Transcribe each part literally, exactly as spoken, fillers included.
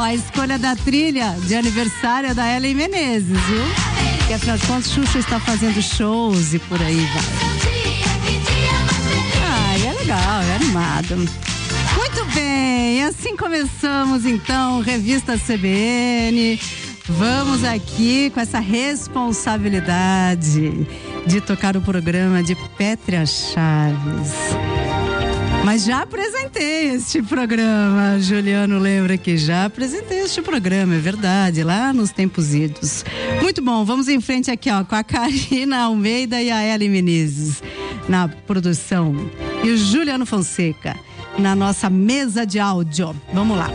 Ó, a escolha da trilha de aniversário é da Ellen Menezes, viu? Porque afinal de contas, Xuxa está fazendo shows e por aí vai. Ah, é legal, é animado. Muito bem, assim começamos então, Revista C B N. Vamos aqui com essa responsabilidade de tocar o programa de Pétria Chaves. Mas já apresentei este programa, Juliano lembra que já apresentei este programa, é verdade, lá nos tempos idos. Muito bom, vamos em frente aqui ó, com a Karina Almeida e a Ellen Menezes na produção e o Juliano Fonseca na nossa mesa de áudio. Vamos lá.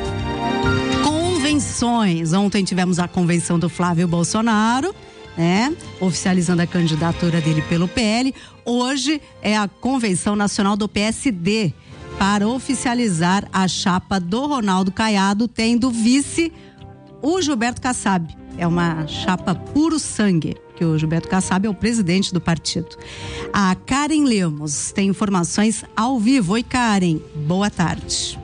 Convenções, ontem tivemos a convenção do Flávio Bolsonaro, né? Oficializando a candidatura dele pelo P L. Hoje é a convenção nacional do P S D para oficializar a chapa do Ronaldo Caiado, tendo vice o Gilberto Kassab. É uma chapa puro sangue, que o Gilberto Kassab é o presidente do partido. A Karen Lemos tem informações ao vivo. Oi, Karen, boa tarde.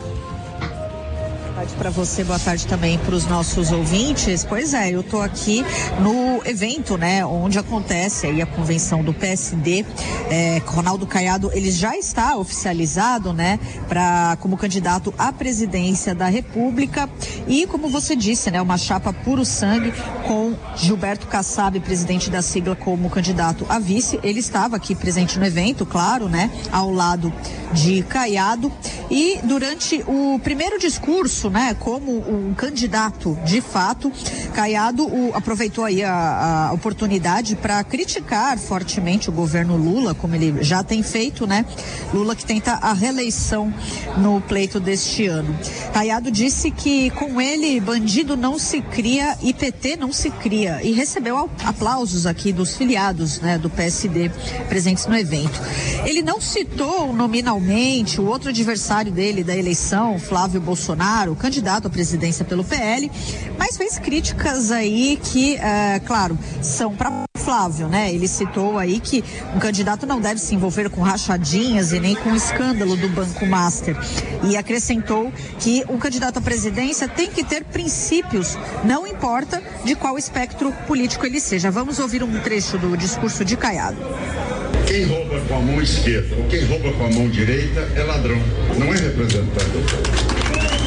Boa tarde para você, boa tarde também para os nossos ouvintes. Pois é, eu estou aqui no evento, né, onde acontece aí a convenção do P S D. É, Ronaldo Caiado, ele já está oficializado, né, para como candidato à presidência da República e, como você disse, né, uma chapa puro sangue com Gilberto Kassab, presidente da sigla, como candidato a vice. Ele estava aqui presente no evento, claro, né, ao lado de Caiado. E durante o primeiro discurso, né, como um candidato de fato, Caiado o, aproveitou aí a, a oportunidade para criticar fortemente o governo Lula, como ele já tem feito, né? Lula que tenta a reeleição no pleito deste ano. Caiado disse que com ele bandido não se cria e P T não se cria, e recebeu aplausos aqui dos filiados, né, do P S D presentes no evento. Ele não citou nominalmente o outro adversário dele da eleição, Flávio Bolsonaro, candidato à presidência pelo P L, mas fez críticas aí que, é, claro, são para Flávio, né? Ele citou aí que um candidato não deve se envolver com rachadinhas e nem com o escândalo do Banco Master. E acrescentou que um candidato à presidência tem que ter princípios, não importa de qual espectro político ele seja. Vamos ouvir um trecho do discurso de Caiado. Quem rouba com a mão esquerda ou quem rouba com a mão direita é ladrão, não é representante do povo.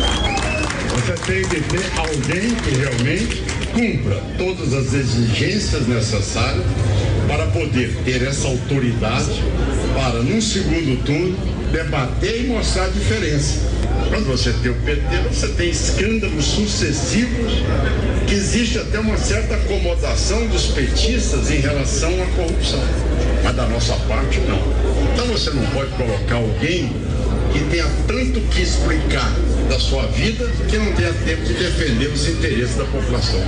Você tem que ter alguém que realmente cumpra todas as exigências necessárias para poder ter essa autoridade para, num segundo turno, debater e mostrar a diferença. Quando você tem o P T, você tem escândalos sucessivos, que existe até uma certa acomodação dos petistas em relação à corrupção. Mas da nossa parte, não. Então você não pode colocar alguém que tenha tanto que explicar da sua vida que não tenha tempo de defender os interesses da população.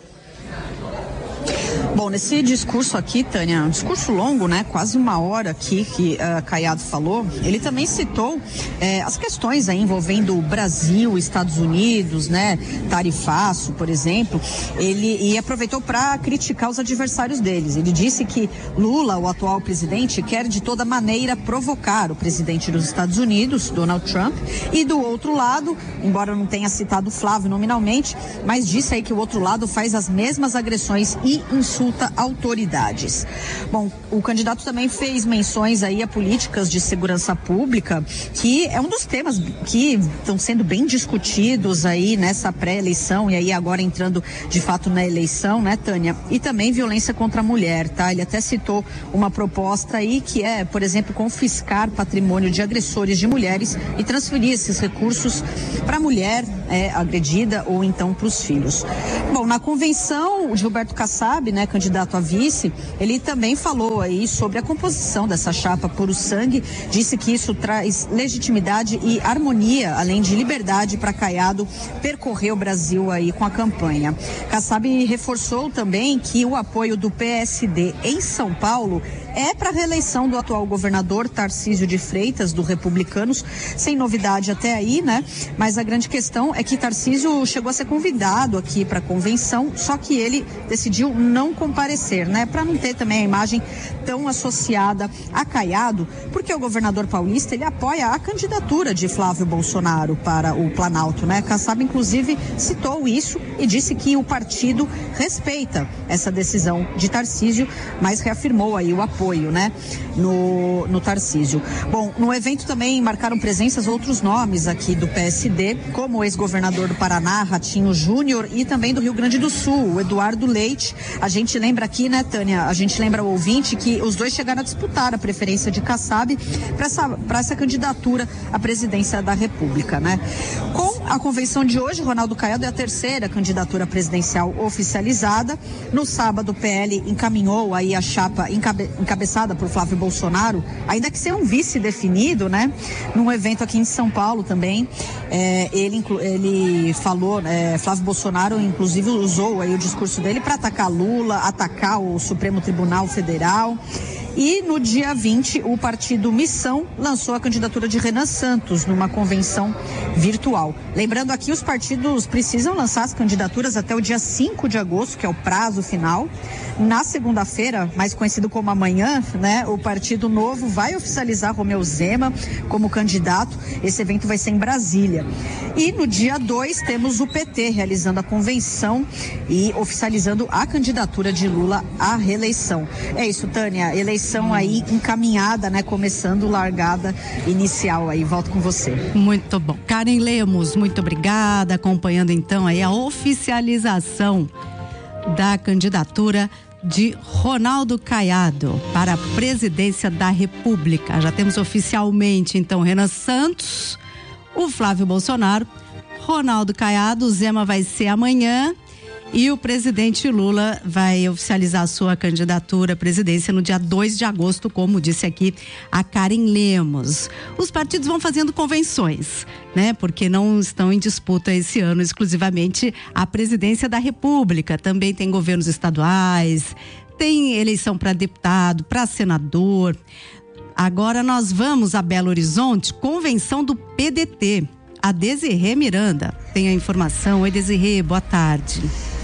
Bom, nesse discurso aqui, Tânia, um discurso longo, né? Quase uma hora aqui que uh, Caiado falou. Ele também citou eh, as questões aí envolvendo o Brasil, Estados Unidos, né? Tarifaço, por exemplo. Ele e aproveitou para criticar os adversários deles. Ele disse que Lula, o atual presidente, quer de toda maneira provocar o presidente dos Estados Unidos, Donald Trump, e do outro lado, embora não tenha citado Flávio nominalmente, mas disse aí que o outro lado faz as mesmas agressões e insulta autoridades. Bom, o candidato também fez menções aí a políticas de segurança pública, que é um dos temas que estão sendo bem discutidos aí nessa pré-eleição e aí agora entrando de fato na eleição, né, Tânia? E também violência contra a mulher, tá? Ele até citou uma proposta aí que é, por exemplo, confiscar patrimônio de agressores de mulheres e transferir esses recursos para a mulher é, agredida ou então para os filhos. Bom, na convenção, o Gilberto Kassab, né, candidato a vice, ele também falou aí sobre a composição dessa chapa puro sangue, disse que isso traz legitimidade e harmonia, além de liberdade para Caiado percorrer o Brasil aí com a campanha. Kassab reforçou também que o apoio do P S D em São Paulo é para a reeleição do atual governador Tarcísio de Freitas, do Republicanos, sem novidade até aí, né? Mas a grande questão é que Tarcísio chegou a ser convidado aqui para a convenção, só que ele decidiu não comparecer, né? Para não ter também a imagem tão associada a Caiado, porque o governador paulista, ele apoia a candidatura de Flávio Bolsonaro para o Planalto, né? Kassab, inclusive, citou isso e disse que o partido respeita essa decisão de Tarcísio, mas reafirmou aí o apoio, né, no, no Tarcísio. Bom, no evento também marcaram presenças outros nomes aqui do P S D, como o ex-governador do Paraná, Ratinho Júnior, e também do Rio Grande do Sul, o Eduardo Leite. A gente lembra aqui, né, Tânia, a gente lembra o ouvinte que os dois chegaram a disputar a preferência de Kassab para essa, para essa candidatura à presidência da República, né? Com a convenção de hoje, Ronaldo Caiado é a terceira candidatura presidencial oficializada. No sábado, o P L encaminhou aí a chapa encabe, encabeçada por Flávio Bolsonaro, ainda que sem um vice definido, né? Num evento aqui em São Paulo também, é, ele, ele falou, é, Flávio Bolsonaro, inclusive, usou aí o discurso dele para atacar Lula, atacar o Supremo Tribunal Federal. E no dia vinte, o partido Missão lançou a candidatura de Renan Santos numa convenção virtual. Lembrando aqui, os partidos precisam lançar as candidaturas até o dia cinco de agosto, que é o prazo final. Na segunda-feira, mais conhecido como amanhã, né, o Partido Novo vai oficializar Romeu Zema como candidato. Esse evento vai ser em Brasília. E no dia dois, temos o P T realizando a convenção e oficializando a candidatura de Lula à reeleição. É isso, Tânia, eleição aí encaminhada, né, começando largada inicial aí. Volto com você. Muito bom. Karen Lemos, muito obrigada, acompanhando então aí a oficialização da candidatura de Ronaldo Caiado para a presidência da República. Já temos oficialmente então Renan Santos, o Flávio Bolsonaro, Ronaldo Caiado, o Zema vai ser amanhã e o presidente Lula vai oficializar a sua candidatura à presidência no dia dois de agosto, como disse aqui a Karen Lemos. Os partidos vão fazendo convenções, né? Porque não estão em disputa esse ano exclusivamente a presidência da República. Também tem governos estaduais, tem eleição para deputado, para senador. Agora nós vamos a Belo Horizonte, convenção do P D T. A Desirê Miranda tem a informação. Oi, Desirê, boa tarde.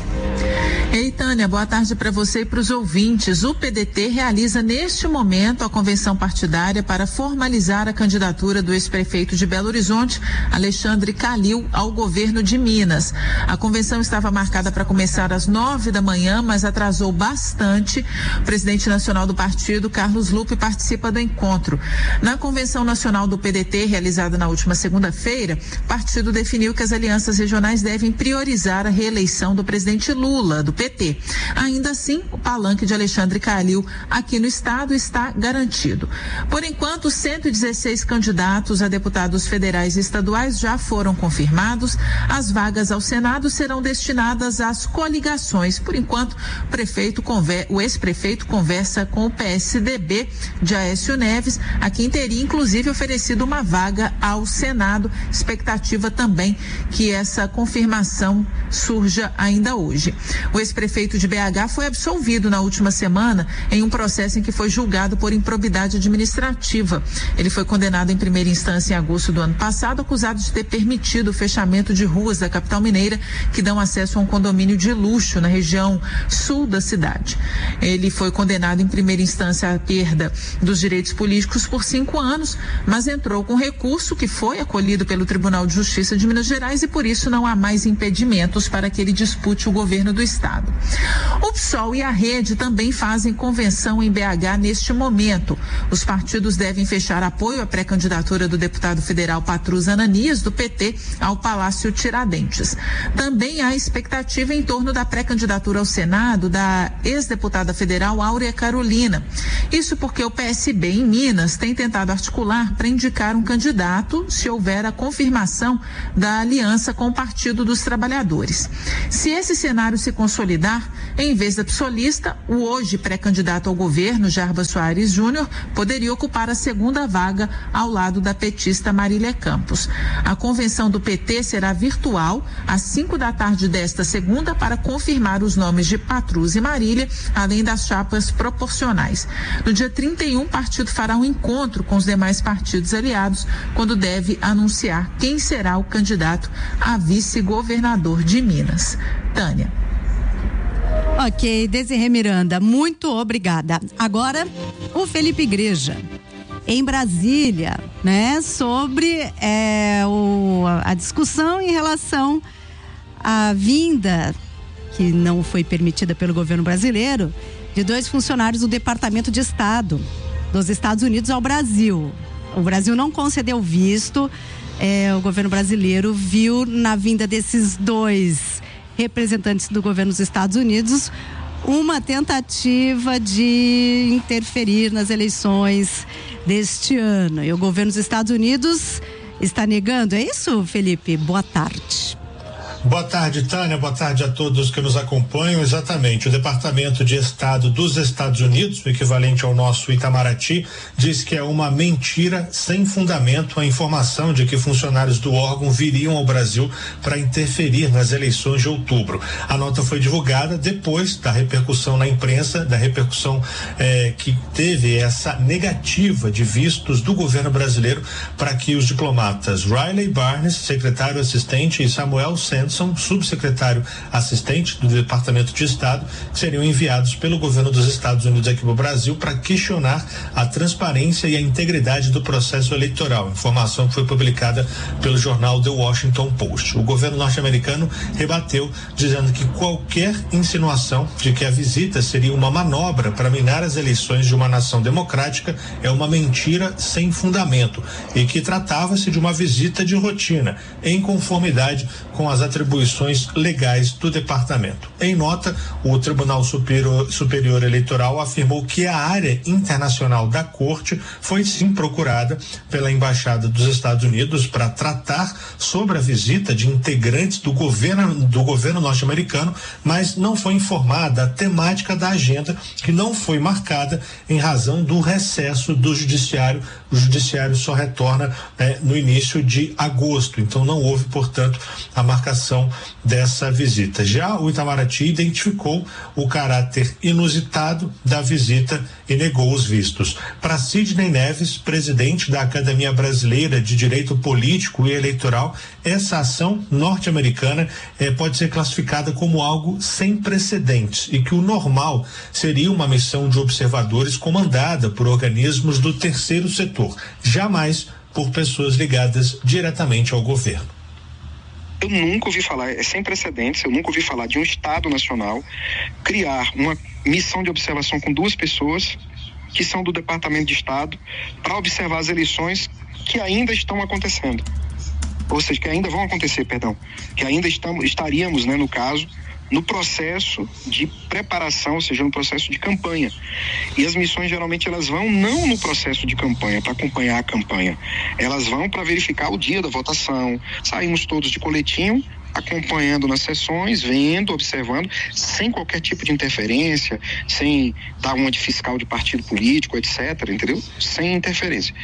Ei, Tânia, boa tarde para você e para os ouvintes. O P D T realiza neste momento a convenção partidária para formalizar a candidatura do ex-prefeito de Belo Horizonte, Alexandre Calil, ao governo de Minas. A convenção estava marcada para começar às nove da manhã, mas atrasou bastante. O presidente nacional do partido, Carlos Lupe, participa do encontro. Na convenção nacional do P D T, realizada na última segunda-feira, o partido definiu que as alianças regionais devem priorizar a reeleição do presidente Lula, do P T. Ainda assim, o palanque de Alexandre Calil aqui no estado está garantido. Por enquanto, cento e dezesseis candidatos a deputados federais e estaduais já foram confirmados. As vagas ao Senado serão destinadas às coligações. Por enquanto, o, prefeito conver... o ex-prefeito conversa com o P S D B de Aécio Neves, a quem teria inclusive oferecido uma vaga ao Senado. Expectativa também que essa confirmação surja ainda hoje. O ex-prefeito de B H foi absolvido na última semana em um processo em que foi julgado por improbidade administrativa. Ele foi condenado em primeira instância em agosto do ano passado, acusado de ter permitido o fechamento de ruas da capital mineira que dão acesso a um condomínio de luxo na região sul da cidade. Ele foi condenado em primeira instância à perda dos direitos políticos por cinco anos, mas entrou com recurso que foi acolhido pelo Tribunal de Justiça de Minas Gerais e por isso não há mais impedimentos para que ele dispute o governo do estado. O P SOL e a Rede também fazem convenção em B H neste momento. Os partidos devem fechar apoio à pré-candidatura do deputado federal Patrus Ananias, do P T, ao Palácio Tiradentes. Também há expectativa em torno da pré-candidatura ao Senado da ex-deputada federal Áurea Carolina. Isso porque o P S B em Minas tem tentado articular para indicar um candidato se houver a confirmação da aliança com o Partido dos Trabalhadores. eleitores. Se esse cenário se consolidar, em vez da psolista, o hoje pré-candidato ao governo, Jarbas Soares Júnior, poderia ocupar a segunda vaga ao lado da petista Marília Campos. A convenção do P T será virtual às cinco da tarde desta segunda para confirmar os nomes de Patrus e Marília, além das chapas proporcionais. No dia trinta e um, o partido fará um encontro com os demais partidos aliados, quando deve anunciar quem será o candidato a vice-governador de Minas. Tânia. Ok, Desirê Miranda, muito obrigada. Agora, o Felipe Igreja, em Brasília, né, sobre é, o, a discussão em relação à vinda, que não foi permitida pelo governo brasileiro, de dois funcionários do Departamento de Estado dos Estados Unidos ao Brasil. O Brasil não concedeu visto, é, o governo brasileiro viu na vinda desses dois representantes do governo dos Estados Unidos uma tentativa de interferir nas eleições deste ano. E o governo dos Estados Unidos está negando. É isso, Felipe? Boa tarde. Boa tarde, Tânia. Boa tarde a todos que nos acompanham. Exatamente, o Departamento de Estado dos Estados Unidos, o equivalente ao nosso Itamaraty, diz que é uma mentira sem fundamento a informação de que funcionários do órgão viriam ao Brasil para interferir nas eleições de outubro. A nota foi divulgada depois da repercussão na imprensa, da repercussão eh, que teve essa negativa de vistos do governo brasileiro para que os diplomatas Riley Barnes, secretário assistente, e Samuel Santos, subsecretário assistente do Departamento de Estado, que seriam enviados pelo governo dos Estados Unidos aqui no Brasil para questionar a transparência e a integridade do processo eleitoral. Informação que foi publicada pelo jornal The Washington Post. O governo norte-americano rebateu, dizendo que qualquer insinuação de que a visita seria uma manobra para minar as eleições de uma nação democrática é uma mentira sem fundamento e que tratava-se de uma visita de rotina, em conformidade com as atribuições atribuições legais do departamento. Em nota, o Tribunal Superior, Superior Eleitoral afirmou que a área internacional da Corte foi sim procurada pela Embaixada dos Estados Unidos para tratar sobre a visita de integrantes do governo, do governo norte-americano, mas não foi informada a temática da agenda, que não foi marcada em razão do recesso do judiciário. O judiciário só retorna né, no início de agosto, então não houve, portanto, a marcação dessa visita. Já o Itamaraty identificou o caráter inusitado da visita e negou os vistos. Para Sidney Neves, presidente da Academia Brasileira de Direito Político e Eleitoral, essa ação norte-americana eh, pode ser classificada como algo sem precedentes e que o normal seria uma missão de observadores comandada por organismos do terceiro setor, jamais por pessoas ligadas diretamente ao governo. Eu nunca ouvi falar, é sem precedentes, eu nunca ouvi falar de um Estado Nacional criar uma missão de observação com duas pessoas que são do Departamento de Estado para observar as eleições que ainda estão acontecendo. Ou seja, que ainda vão acontecer, perdão, que ainda estamos, estaríamos, né, no caso, no processo de preparação, ou seja, no processo de campanha. E as missões geralmente elas vão não no processo de campanha, para acompanhar a campanha. Elas vão para verificar o dia da votação. Saímos todos de coletinho, acompanhando nas sessões, vendo, observando, sem qualquer tipo de interferência, sem dar uma de fiscal de partido político, etcétera, entendeu? Sem interferência.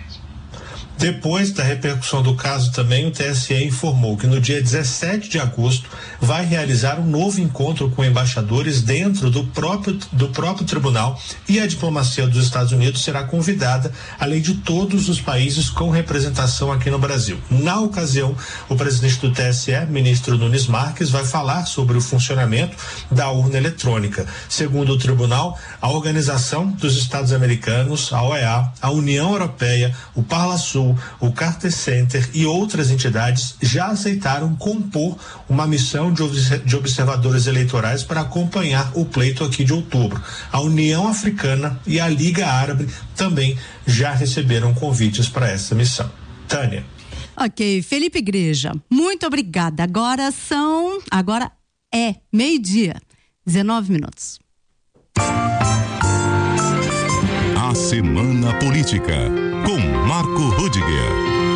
Depois da repercussão do caso também, o T S E informou que no dia dezessete de agosto vai realizar um novo encontro com embaixadores dentro do próprio, do próprio tribunal e a diplomacia dos Estados Unidos será convidada, além de todos os países com representação aqui no Brasil. Na ocasião, o presidente do T S E, ministro Nunes Marques, vai falar sobre o funcionamento da urna eletrônica. Segundo o tribunal, a Organização dos Estados Americanos, a O E A, a União Europeia, o Parlasul, o Carter Center e outras entidades já aceitaram compor uma missão de observadores eleitorais para acompanhar o pleito aqui de outubro. A União Africana e a Liga Árabe também já receberam convites para essa missão. Tânia. Ok, Felipe Igreja, muito obrigada. Agora são, agora é meio-dia, dezenove minutos. A Semana Política, com Marco Rudiger.